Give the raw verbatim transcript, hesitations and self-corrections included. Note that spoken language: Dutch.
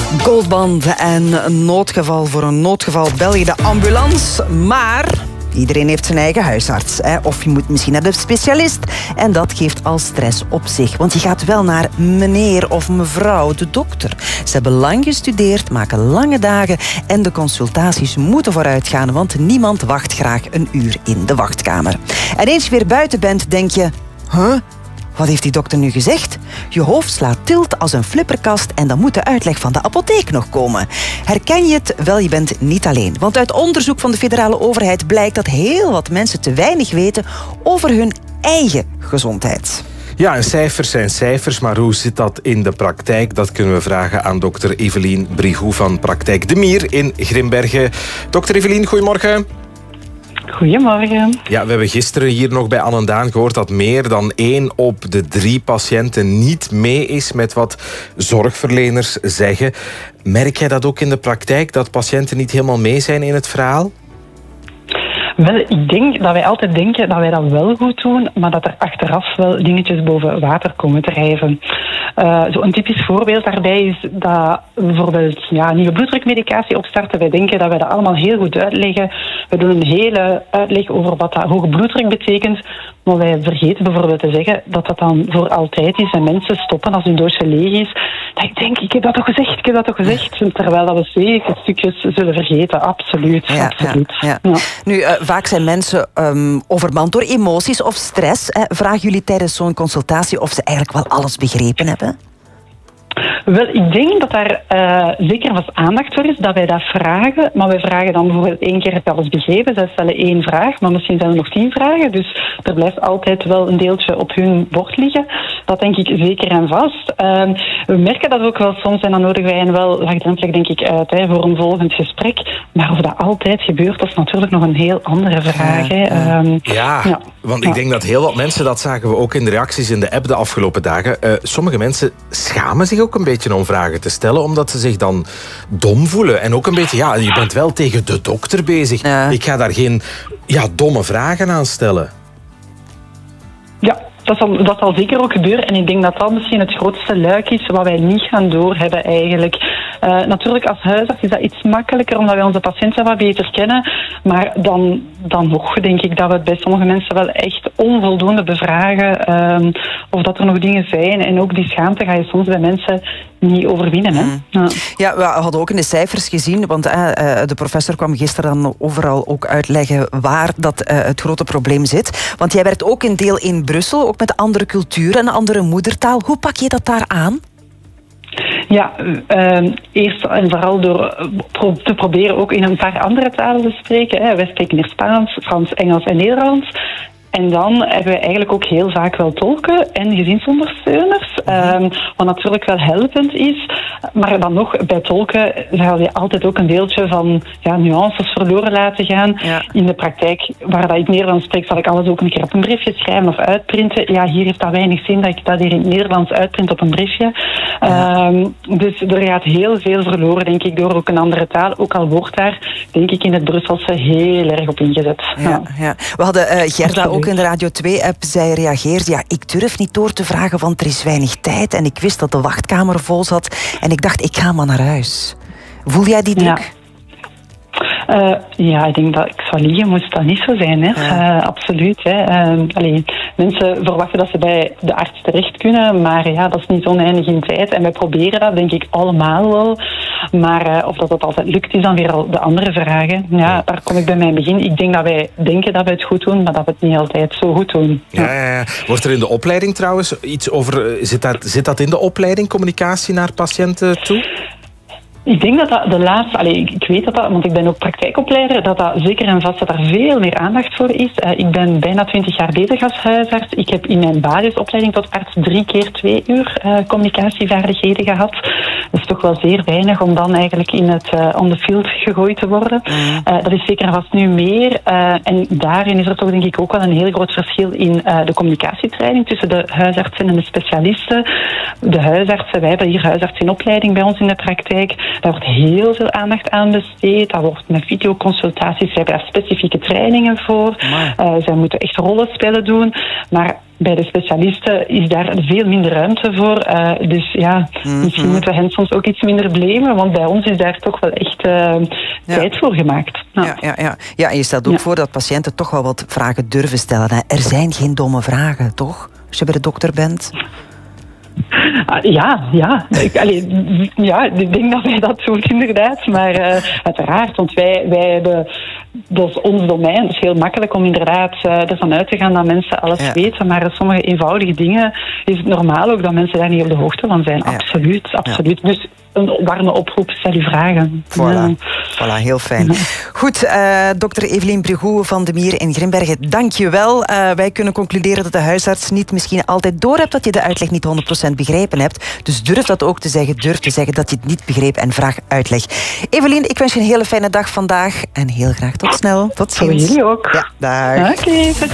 Goldband en een noodgeval. Voor een noodgeval bel je de ambulance, maar iedereen heeft zijn eigen huisarts. Hè? Of je moet misschien naar de specialist. En dat geeft al stress op zich. Want je gaat wel naar meneer of mevrouw, de dokter. Ze hebben lang gestudeerd, maken lange dagen en de consultaties moeten vooruitgaan, want niemand wacht graag een uur in de wachtkamer. En eens je weer buiten bent, denk je, huh? Wat heeft die dokter nu gezegd? Je hoofd slaat tilt als een flipperkast en dan moet de uitleg van de apotheek nog komen. Herken je het? Wel, je bent niet alleen. Want uit onderzoek van de federale overheid blijkt dat heel wat mensen te weinig weten over hun eigen gezondheid. Ja, en cijfers zijn cijfers, maar hoe zit dat in de praktijk? Dat kunnen we vragen aan dokter Evelien Brigoux van Praktijk De Mier in Grimbergen. Dokter Evelien, goedemorgen. Goedemorgen. Ja, we hebben gisteren hier nog bij Anne Daan gehoord dat meer dan één op de drie patiënten niet mee is met wat zorgverleners zeggen. Merk jij dat ook in de praktijk, dat patiënten niet helemaal mee zijn in het verhaal? Wel, ik denk dat wij altijd denken dat wij dat wel goed doen, maar dat er achteraf wel dingetjes boven water komen drijven. Uh, zo een typisch voorbeeld daarbij is dat we bijvoorbeeld ja, nieuwe bloeddrukmedicatie opstarten. Wij denken dat wij dat allemaal heel goed uitleggen. We doen een hele uitleg over wat dat hoge bloeddruk betekent. Maar wij vergeten bijvoorbeeld te zeggen dat dat dan voor altijd is en mensen stoppen als hun doosje leeg is. Dat ik denk, ik heb dat toch gezegd, ik heb dat toch gezegd. Terwijl dat we zeker stukjes zullen vergeten. Absoluut, ja, absoluut. Ja, ja. Ja. Nu, uh, vaak zijn mensen um, overmand door emoties of stress. Hè. Vragen jullie tijdens zo'n consultatie of ze eigenlijk wel alles begrepen hebben? Wel, ik denk dat daar uh, zeker wat aandacht voor is, dat wij dat vragen. Maar wij vragen dan bijvoorbeeld één keer heb je alles begrepen. Zij stellen één vraag, maar misschien zijn er nog tien vragen. Dus er blijft altijd wel een deeltje op hun bord liggen. Dat denk ik zeker en vast. Uh, we merken dat ook wel soms en dan nodigen wij hen wel laagdrempelig denk ik uit hè, voor een volgend gesprek. Maar of dat altijd gebeurt, dat is natuurlijk nog een heel andere vraag. Hè. Um, ja, ja, want ik ja. denk dat heel wat mensen, dat zagen we ook in de reacties in de app de afgelopen dagen. Uh, sommige mensen schamen zich ook een beetje om vragen te stellen, omdat ze zich dan dom voelen. En ook een beetje, ja, je bent wel tegen de dokter bezig. Ja. Ik ga daar geen ja, domme vragen aan stellen. Ja, dat zal, dat zal zeker ook gebeuren. En ik denk dat dat misschien het grootste luik is wat wij niet gaan doorhebben eigenlijk. Uh, natuurlijk, als huisarts is dat iets makkelijker, omdat wij onze patiënten wat beter kennen. Maar dan, dan nog denk ik dat we het bij sommige mensen wel echt onvoldoende bevragen. Um, of dat er nog dingen zijn. En ook die schaamte ga je soms bij mensen niet overwinnen. Hè? Mm. Ja. ja, we hadden ook in de cijfers gezien, want uh, de professor kwam gisteren dan overal ook uitleggen waar dat, uh, het grote probleem zit. Want jij werkt ook een deel in Brussel, ook met andere culturen en andere moedertaal. Hoe pak je dat daar aan? Ja, uh, eerst en vooral door pro te proberen ook in een paar andere talen te spreken. Hè. Wij spreken hier Spaans, Frans, Engels en Nederlands. En dan hebben we eigenlijk ook heel vaak wel tolken en gezinsondersteuners. Um, wat natuurlijk wel helpend is. Maar dan nog, bij tolken zal je altijd ook een deeltje van ja, nuances verloren laten gaan. Ja. In de praktijk, waar dat ik Nederlands spreek, zal ik alles ook een keer op een briefje schrijven of uitprinten. Ja, hier heeft dat weinig zin dat ik dat hier in het Nederlands uitprint op een briefje. Ja. Um, dus er gaat heel veel verloren, denk ik, door ook een andere taal. Ook al wordt daar, denk ik, in het Brusselse heel erg op ingezet. Ja, ja. Ja. We hadden uh, Gerda ook in de Radio twee-app, zij reageerde, ja, ik durf niet door te vragen, want er is weinig tijd en ik wist dat de wachtkamer vol zat en ik dacht, ik ga maar naar huis. Voel jij die druk? Ja. Uh, ja, ik denk dat ik zou liegen, moest dat niet zo zijn. Hè. Ja. Uh, absoluut. Hè. Uh, allee, mensen verwachten dat ze bij de arts terecht kunnen, maar ja, dat is niet oneindig in tijd. En wij proberen dat, denk ik, allemaal wel. Maar uh, of dat het altijd lukt, is dan weer al de andere vragen. Ja, daar kom ik bij mijn begin. Ik denk dat wij denken dat we het goed doen, maar dat we het niet altijd zo goed doen. Ja, ja, ja. Wordt er in de opleiding trouwens iets over... Zit dat, zit dat in de opleiding, communicatie naar patiënten toe? Ik denk dat dat de laatste... Allee, ik weet dat dat, want ik ben ook praktijkopleider, dat dat zeker en vast dat daar veel meer aandacht voor is. Uh, ik ben bijna twintig jaar bezig als huisarts. Ik heb in mijn basisopleiding tot arts drie keer twee uur uh, communicatievaardigheden gehad. Dat is toch wel zeer weinig om dan eigenlijk in het uh, on the field gegooid te worden. Uh, dat is zeker en vast nu meer. Uh, en daarin is er toch denk ik ook wel een heel groot verschil in uh, de communicatietraining tussen de huisartsen en de specialisten. De huisartsen, wij hebben hier huisartsen in opleiding bij ons in de praktijk. Daar wordt heel veel aandacht aan besteed. Daar wordt met videoconsultaties, zij hebben daar specifieke trainingen voor. Uh, zij moeten echt rollenspellen doen. Maar bij de specialisten is daar veel minder ruimte voor. Uh, dus ja, mm-hmm. misschien moeten we hen soms ook iets minder blamen, want bij ons is daar toch wel echt uh, ja. tijd voor gemaakt. Ja, ja, ja, ja. ja en je stelt ook ja. voor dat patiënten toch wel wat vragen durven stellen. Hè. Er zijn geen domme vragen, toch? Als je bij de dokter bent. Ja, ja. Ik, allee, ja, ik denk dat wij dat doen inderdaad. Maar uh, uiteraard, want wij, wij hebben... Dat is ons domein. Het is heel makkelijk om inderdaad uh, ervan uit te gaan dat mensen alles ja. weten. Maar sommige eenvoudige dingen is het normaal ook dat mensen daar niet op de hoogte van zijn. Ja. Absoluut, absoluut. Ja. Dus een warme oproep, stel uw vragen. Voilà, ja. voilà heel fijn. Ja. Goed, uh, dokter Evelien Brigoux van de Mier in Grimbergen, dank je wel. Uh, wij kunnen concluderen dat de huisarts niet misschien altijd doorhebt dat je de uitleg niet honderd procent begrepen hebt. Dus durf dat ook te zeggen. Durf te zeggen dat je het niet begreep en vraag uitleg. Evelien, ik wens je een hele fijne dag vandaag en heel graag tot snel. Tot ziens. Voor jullie ook. Ja, dag. Oké. Okay.